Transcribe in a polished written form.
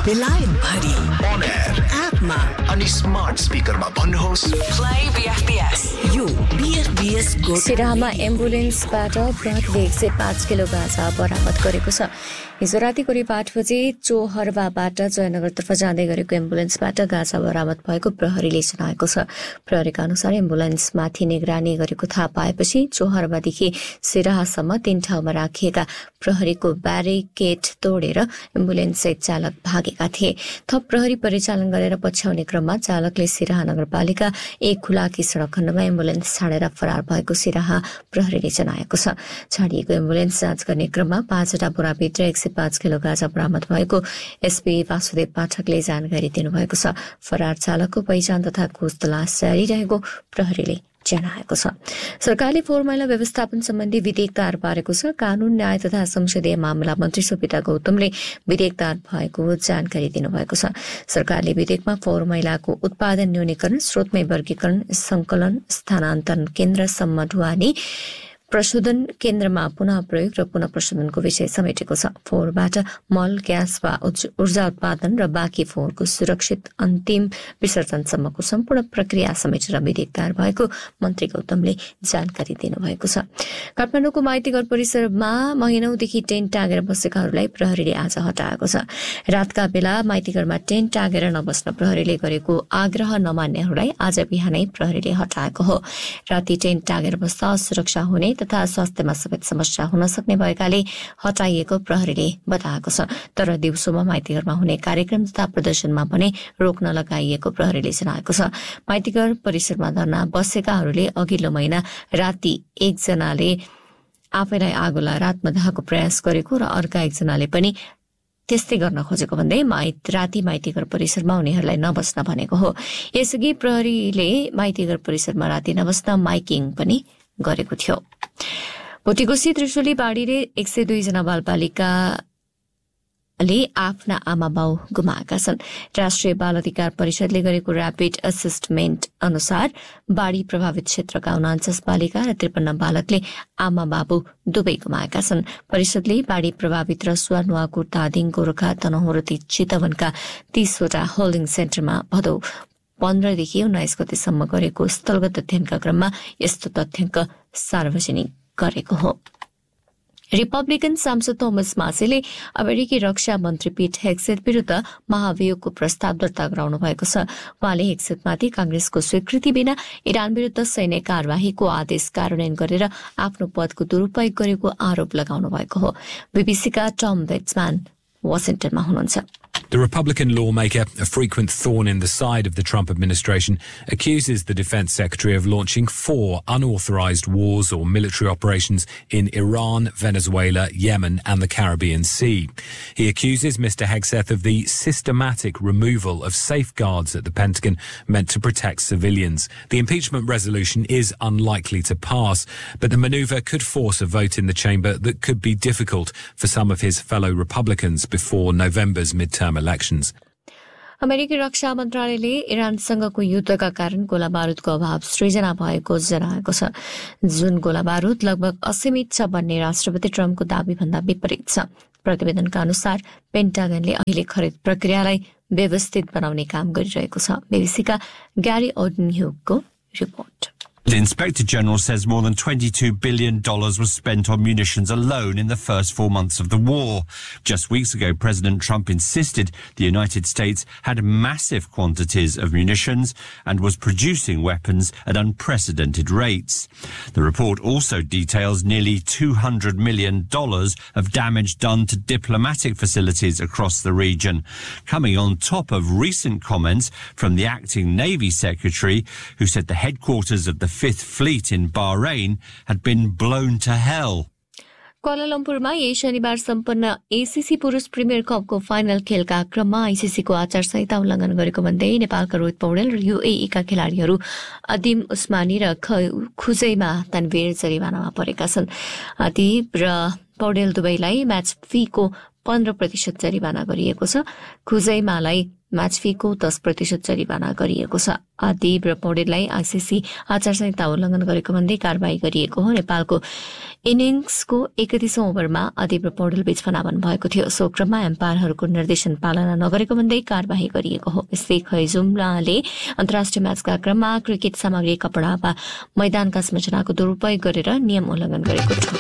बेलायत भरि on air एपमा अनि स्मार्ट स्पिकरमा भन्नुहोस् प्ले बीएफबीएस यो बीएफबीएस को सिराहामा एम्बुलेन्सबाट प्रहरीले 105 किलो गाँजा बरामद गरेको छ। हिजो राति करिब 8 बजे चोहरवाबाट जयनगरतर्फ जाँदै गरेको एम्बुलेन्सबाट गाँजा बरामद भएको प्रहरीले जनाएको छ। प्रहरीका अनुसार एम्बुलेन्समाथि निगरानी गरेको थाहा पाएपछि चोहरवादेखि सिराहासम्म 3 ठाउँमा राखिएका प्रहरीको ब्यारिकेड तोडेर एम्बुलेन्ससहित चालक भागेका थिए। थप प्रहरी परिचालन गरेर पछ्याउने क्रममा चालकले सिराहा नगरपालिका 1 खुलाकी सड़क खण्डमा एम्बुलेन्स छाडेर फरार भएको सिराहा प्रहरीले जनाएको छ। छाडिएको एम्बुलेन्स जाँच गर्ने क्रममा 5वटा बोराभित्र 105 किलो गाँजा बरामद भएको एसपी वासुदेव पाठकले जानकारी दिनुभएको छ। फरार चालकको पहिचान तथा खोज तलास जारी रहेको प्रहरीले जनाएको छ। सरकारले फोहोर मैला व्यवस्थापन सम्बन्धी विधेयक तयार पारेको छ। कानून, न्याय तथा संसदीय मामला मन्त्री सुपिता गौतमले विधेयक तयार भएको जानकारी दिनुभएको छ। सरकारले विधेयकमा फोहोर मैलाको उत्पादन न्यूनीकरण, स्रोतमै वर्गीकरण, संकलन, स्थानान्तरण केन्द्रसम्म ढुवानी, प्रशोधन केन्द्रमा पुनः प्रयोग र पुनः प्रशोधनको विषय समेटेको छ। फोहोरबाट मल, ग्यास वा ऊर्जा उत्पादन र बाँकी फोहोरको सुरक्षित अन्तिम विसर्जनसम्मको सम्पूर्ण प्रक्रिया समेटेर विधेयक तयार भएको मन्त्री गौतमले जानकारी दिनुभएको छ। काठमाडौँको माइतीघर परिसरमा महिनौदेखि टेन्ट टाँगेर बसेकाहरूलाई प्रहरीले आज हटाएको छ। रातका बेला माइतीघरमा टेन्ट टाँगेर नबस्न प्रहरीले गरेको आग्रह नमान्नेहरूलाई आज बिहानै प्रहरीले हटाएको हो। राति टेन्ट टाँगेर बस्दा असुरक्षा हुने तथा स्वास्थ्यमा समेत समस्या हुन सक्ने भएकाले हटाइएको प्रहरीले बताएको छ। तर दिउँसोमा माइतीघरमा हुने कार्यक्रम तथा प्रदर्शनमा भने रोक नलगाइएको प्रहरीले जनाएको छ। माइतीघर परिसरमा धर्ना बसेकाहरूले अघिल्लो महिना राति एकजनाले आफैलाई आगोलाई रातमा दाहको प्रयास गरेको र अर्का एकजनाले पनि त्यस्तै गर्न खोजेको भन्दै राति माइतीघर परिसरमा उनीहरूलाई नबस्न भनेको हो। यसअघि प्रहरीले माइतीघर परिसरमा राति नबस्न माइकिङ पनि गरेको थियो। भोटिगोसी त्रिशुली बाढीले 102 जना बालबालिकाले आफ्ना आमा बाउ गुमाएका छन्। राष्ट्रिय बाल अधिकार परिषदले गरेको ऱ्यापिड असेसमेन्ट अनुसार बाढी प्रभावित क्षेत्रका 49 बालिका र 53 बालकले आमा बाबु दुवै गुमाएका छन्। परिषदले बाढी प्रभावित रसुवा, नुवाकोट, धादिङ, गोरखा, तनहुँ र चितवनका 30वटा होल्डिङ सेन्टरमा भदौ 15 देखि 19 गतेसम्म गरेको स्थलगत अध्ययनका क्रममा यस्तो तथ्याङ्क सार्वजनिक गरेको हो। रिपब्लिकन सांसद थोमस मासेले अमेरिकी रक्षा मन्त्री पीट हेग्सेथ विरूद्ध महाभियोगको प्रस्ताव दर्ता गराउनु भएको छ। उहाँले हेग्सेथमाथि कांग्रेसको स्वीकृति बिना इरान विरूद्ध सैन्य कार्यवाहीको आदेश कार्यान्वयन गरेर आफ्नो पदको दुरूपयोग गरेको आरोप लगाउनु भएको हो। बीबीसीका टम बेट्सम्यान वाशिंटनमा हुनुहुन्छ। The Republican lawmaker, a frequent thorn in the side of the Trump administration, accuses the defense secretary of launching 4 unauthorized wars or military operations in Iran, Venezuela, Yemen and the Caribbean Sea. He accuses Mr. Hegseth of the systematic removal of safeguards at the Pentagon meant to protect civilians. The impeachment resolution is unlikely to pass, but the maneuver could force a vote in the chamber that could be difficult for some of his fellow Republicans before November's midterm elections. अमेरिकी रक्षा मन्त्रालयले इरानसँगको युद्धका कारण गोला बारूदको अभाव सृजना भएको जनाएको छ। जुन गोला बारूद लगभग असीमित छ भन्ने राष्ट्रपति ट्रम्पको दावी भन्दा विपरीत छ। प्रतिवेदनका अनुसार पेन्टागनले अहिले खरिद प्रक्रियालाई व्यवस्थित बनाउने काम गरिरहेको छ। बीबीसीका ग्यारी ओडनह्युको report. The Inspector General says more than $22 billion was spent on munitions alone in the first 4 months of the war. Just weeks ago, President Trump insisted the United States had massive quantities of munitions and was producing weapons at unprecedented rates. The report also details nearly $200 million of damage done to diplomatic facilities across the region, coming on top of recent comments from the acting Navy Secretary, who said the headquarters of the Fifth Fleet in Bahrain had been blown to hell. क्वालालम्पुरमा यही शनिबार सम्पन्न ACC पुरुष premier कपको final खेलका क्रममा आईसीसीको आचार संहिता उल्लङ्घन गरेको भन्दै नेपालका रोहित पौडेल र यूएईका खेलाड़ीहरू अदिम उस्मानी र खुजैमा तनवीर जरिवानामा परेका छन्। अदिब र पौडेल दुवैलाई म्याच फीको 15% जरिवाना गरिएको छ। खुजैमालाई म्याच फीको 10% जरिवाना गरिएको छ। अदीब र पौडेललाई आईसीसी आचार संहिता उल्लङ्घन गरेको भन्दै कारबाही गरिएको हो। नेपालको इनिङ्सको 31औं ओभरमा अदीब र पौडेल बीच फनावन भएको थियो। सो क्रममा एम्पायरहरूको निर्देशन पालना नगरेको भन्दै कारबाही गरिएको हो। यस्तै खैजुम्लाले अन्तर्राष्ट्रिय म्याचका क्रममा क्रिकेट सामग्री, कपडा वा मैदानका संरचनाको दुरूपयोग गरेर नियम उल्लङ्घन गरेको छ।